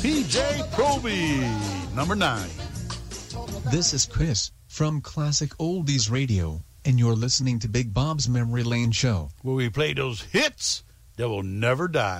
PJ Proby, number 9. This is Chris from Classic Oldies Radio, and you're listening to Big Bob's Memory Lane Show, where we play those hits that will never die.